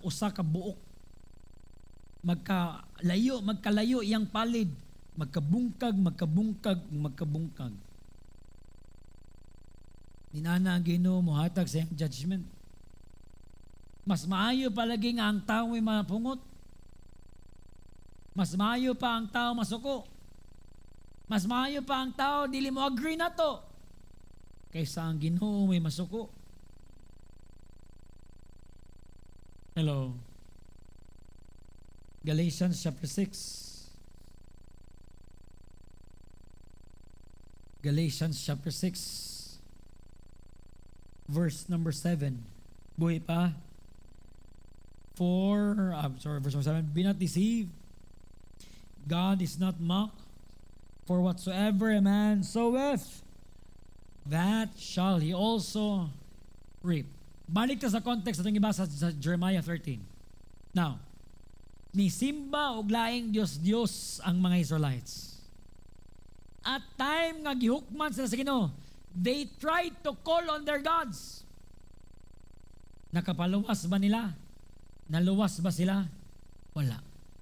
usa ka buok. Magkalayo iyang palid. Magkabungkag. Ninana Ginoo mohatag sa iyang judgment. Mas maayo palagi nga ang tao ay mapungot. Mas maayo pa ang tao masuko. Mas maayo pa ang tao dili mo agree na to kaysa ang Ginoo may masuko. Hello. Galatians chapter 6. Galatians chapter 6 verse number 7. Buhay pa. Verse number 7. Be not deceived. God is not mocked. For whatsoever a man soweth, that shall he also reap. Balik ta sa context atong ibasa sa Jeremiah 13. Now, ni simba og laing Dios ang mga Israelites. At time nga gihukman sila sa Ginoo, they tried to call on their gods. Nakapaluwas ba nila? Naluwas ba sila? Wala.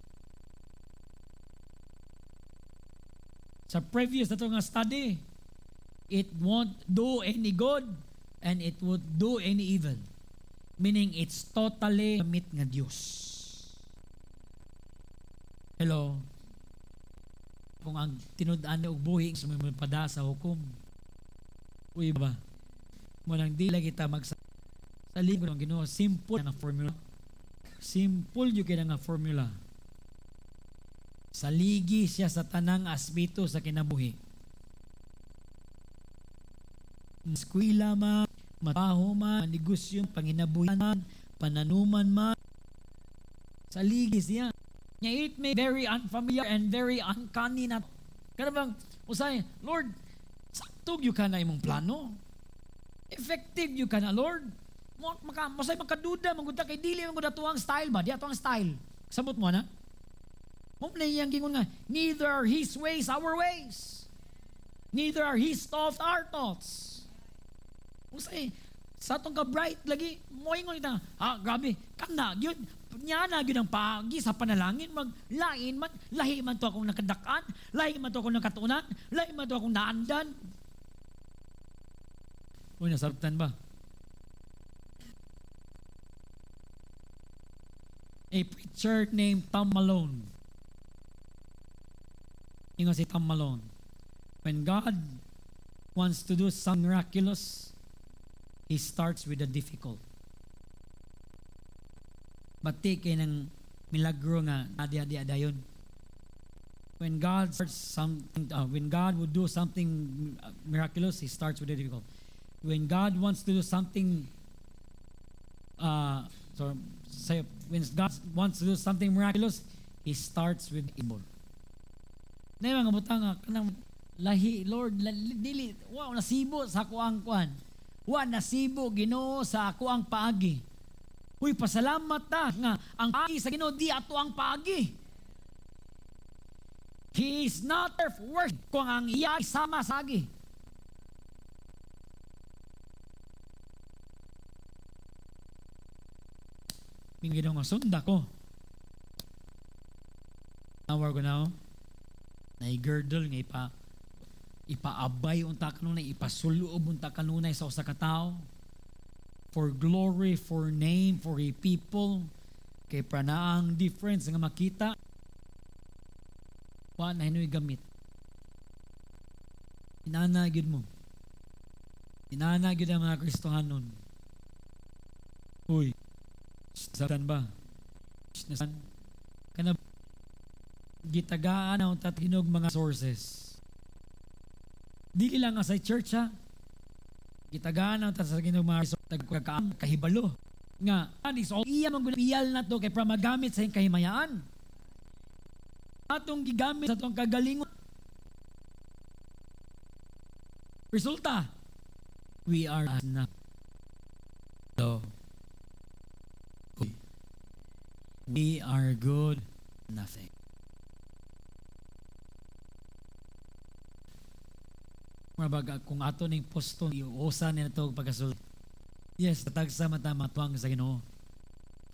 Sa previous na ito nga study, it won't do any good and it would do any evil. Meaning, it's totally gamit nga Diyos. Hello? Kung ang tinud-an og buhi sumipada sa hukom, uy ba? Munang di lagi kita magsalig ng Ginoo. Simple na formula. Simple yung kina nga formula. Saligi siya sa tanang aspeto sa kinabuhi. Eskwela man, mataho man, negosyo, panginabuhian, pananuman man. Saligi siya. It may very unfamiliar and very uncanny na. Kaya bang, usay, Lord, saktog yung ka na imong plano. Effective yung ka na, Lord. Masay makaduda, maguda kay dili, maguda tuwang style ba? Di ato ang style. Sabot mo na? Muna iyang gingon nga, neither are His ways our ways. Neither are His thoughts our thoughts. Usay, sa itong ka-bright lagi, moingon ita, grabe, kana, yun, niya na yun ang pagi sa panalangin, maglain man, lahi man to akong nakadakaan, lahi man to akong nakatunan, lahi man to akong naandan. Uy, nasaraptan ba? A preacher named Tom Malone. Yung si Tom Malone. When God wants to do something miraculous, He starts with the difficult. Bati kay ng milagro nga adi-adi yun. When God starts when God would do something miraculous, He starts with the difficult. When God wants to do something when God wants to do something miraculous, He starts with evil. Na yung mga butang kanang lahi, Lord, dili, wow, nasibo sa ako ang kuan. Wa nasibo Ginoo sa ako ang paagi. Uy, pasalamat ta nga ang paagi sa Ginoo di ato ang paagi. He is not there for worship kung ang iya sama sa agi. Ginoo nga sunda ko. Hour ko now. Na i-girdle nga ipaabay unta kanunay, ipasulob unta kanunay sa usa ka tawo for glory, for name, for a people, kay pranaang difference nga makita wa na hinuy gamit. Inanagid mo. Inanagid ang mga Kristohanon. Uy, saan ba? Kana gitagaan ang tatinog mga sources. Dili lang sa church ha. Gitagaan ang tatinog mga sources kahibalo. Nga, so iya manggunapiyal na to kay para magamit sa iyong kahimayaan. Atong gigamit sa itong kagalingon. Resulta, we are not. So, we are good nothing. Mabaga kung ato ning posto iusa ni nato pagkasul. Yes, tatag sa mata matuang sa Ginoo.